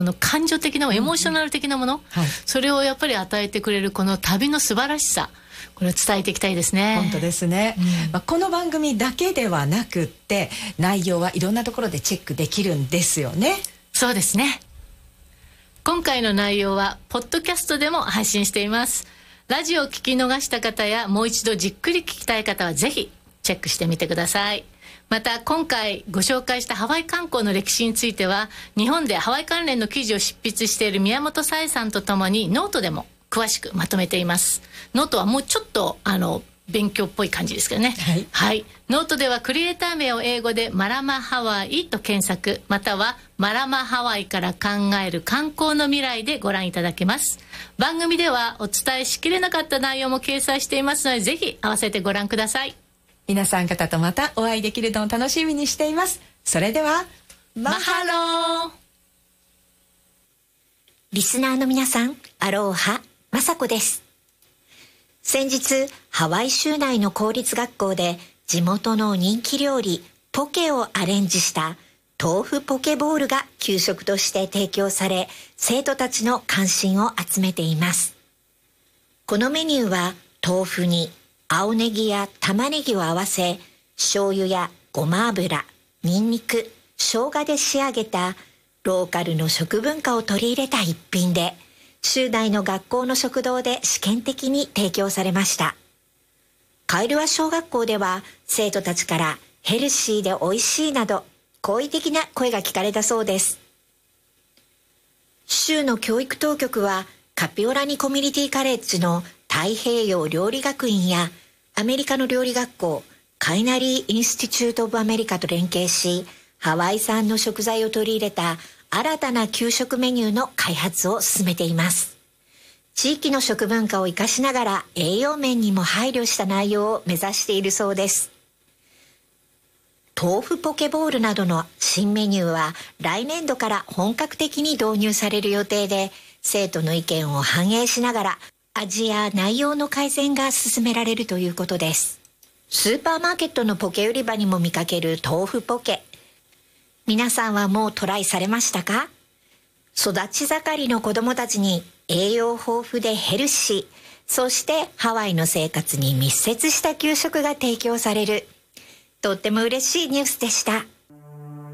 感情的なエモーショナル的なもの、 はい、 それをやっぱり与えてくれるこの旅の素晴らしさ、これを伝えていきたいですね。 本当ですね、この番組だけではなくって内容はいろんなところでチェックできるんですよね。 そうですね。今回の内容はポッドキャストでも配信しています。ラジオを聞き逃した方やもう一度じっくり聞きたい方はぜひチェックしてみてください。また今回ご紹介したハワイ観光の歴史については、日本でハワイ関連の記事を執筆している宮本紗恵さんとともにノートでも詳しくまとめています。ノートはもうちょっと勉強っぽい感じですけどね。 はい、 はい、ノートではクリエイター名を英語でマラマハワイと検索、またはマラマハワイから考える観光の未来でご覧いただけます。番組ではお伝えしきれなかった内容も掲載していますので、ぜひ合わせてご覧ください。 皆さん方とまたお会いできるのを楽しみにしています。それではマハロー。 リスナーの皆さん、アローハ、マサコです。先日ハワイ州内の公立学校で地元の人気料理ポケをアレンジした豆腐ポケボールが給食として提供され、生徒たちの関心を集めています。このメニューは豆腐に青ネギや玉ねぎを合わせ、醤油やごま油、ニンニク、生姜で仕上げたローカルの食文化を取り入れた一品で、州内の学校の食堂で試験的に提供されました。カイルワ小学校では生徒たちからヘルシーで美味しいなど好意的な声が聞かれたそうです。州の教育当局はカピオラニコミュニティカレッジの太平洋料理学院やアメリカの料理学校カイナリー・インスティチュート・オブ・アメリカと連携し、ハワイ産の食材を取り入れた新たな給食メニューの開発を進めています。地域の食文化を生かしながら栄養面にも配慮した内容を目指しているそうです。豆腐ポケボールなどの新メニューは来年度から本格的に導入される予定で、生徒の意見を反映しながら味や内容の改善が進められるということです。スーパーマーケットのポケ売り場にも見かける豆腐ポケ、皆さんはもうトライされましたか？育ち盛りの子どもたちに栄養豊富でヘルシー、そしてハワイの生活に密接した給食が提供される、とっても嬉しいニュースでした。